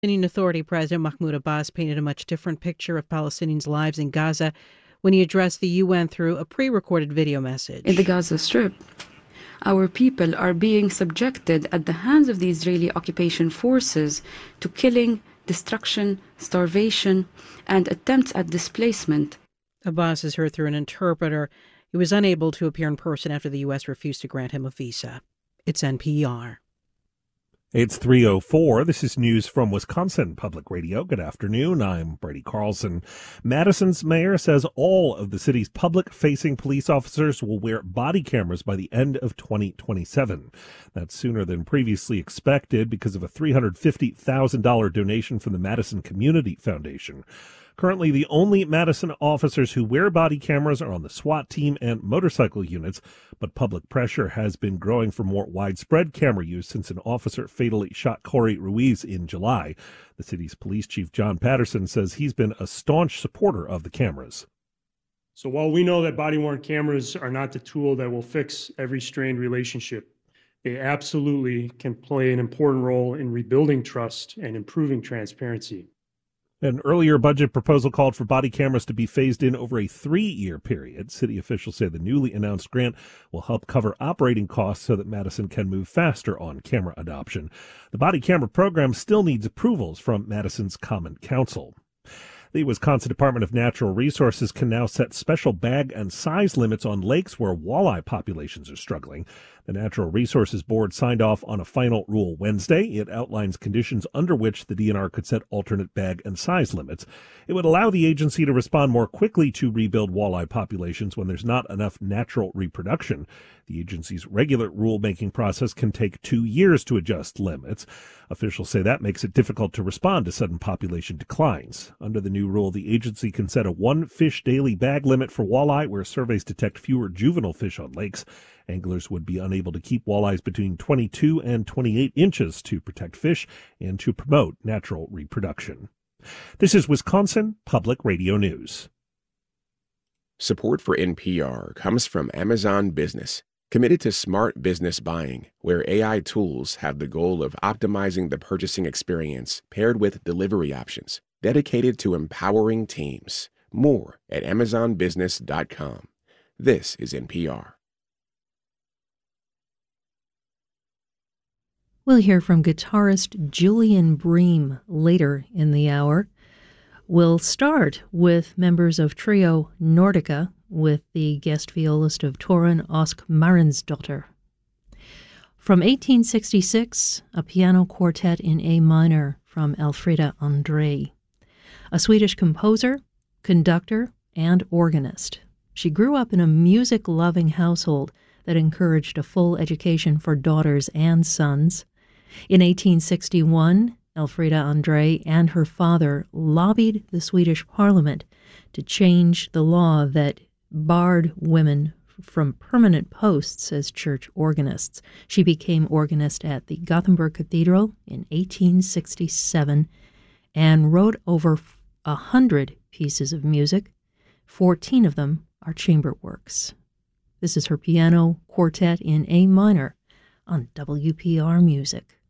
Palestinian Authority President Mahmoud Abbas painted a much different picture of Palestinians' lives in Gaza when he addressed the UN through a pre-recorded video message. In the Gaza Strip, our people are being subjected at the hands of the Israeli occupation forces to killing, destruction, starvation, and attempts at displacement. Abbas is heard through an interpreter. He was unable to appear in person after the U.S. refused to grant him a visa. It's NPR. It's 3:04. This is news from Wisconsin Public Radio. Good afternoon. I'm Brady Carlson. Madison's mayor says all of the city's public-facing police officers will wear body cameras by the end of 2027. That's sooner than previously expected because of a $350,000 donation from the Madison Community Foundation. Currently, the only Madison officers who wear body cameras are on the SWAT team and motorcycle units, but public pressure has been growing for more widespread camera use since an officer fatally shot Corey Ruiz in July. The city's police chief, John Patterson, says he's been a staunch supporter of the cameras. So while we know that body-worn cameras are not the tool that will fix every strained relationship, they absolutely can play an important role in rebuilding trust and improving transparency. An earlier budget proposal called for body cameras to be phased in over a 3-year period. City officials say the newly announced grant will help cover operating costs so that Madison can move faster on camera adoption. The body camera program still needs approvals from Madison's Common Council. The Wisconsin Department of Natural Resources can now set special bag and size limits on lakes where walleye populations are struggling. The Natural Resources Board signed off on a final rule Wednesday. It outlines conditions under which the DNR could set alternate bag and size limits. It would allow the agency to respond more quickly to rebuild walleye populations when there's not enough natural reproduction. The agency's regular rulemaking process can take 2 years to adjust limits. Officials say that makes it difficult to respond to sudden population declines. Under the new rule, the agency can set a 1 fish daily bag limit for walleye where surveys detect fewer juvenile fish on lakes. Anglers would be unable to keep walleyes between 22 and 28 inches to protect fish and to promote natural reproduction. This is Wisconsin Public Radio News. Support for NPR comes from Amazon Business, committed to smart business buying, where AI tools have the goal of optimizing the purchasing experience paired with delivery options, dedicated to empowering teams. More at amazonbusiness.com. This is NPR. We'll hear from guitarist Julian Bream later in the hour. We'll start with members of trio Nordica with the guest violist of Torun Osk Marinsdottir. From 1866, a piano quartet in A minor from Elfrida André, a Swedish composer, conductor, and organist. She grew up in a music-loving household that encouraged a full education for daughters and sons. In 1861, Elfrida André and her father lobbied the Swedish parliament to change the law that barred women from permanent posts as church organists. She became organist at the Gothenburg Cathedral in 1867 and wrote over 100 pieces of music. 14 of them are chamber works. This is her piano quartet in A minor on WPR Music.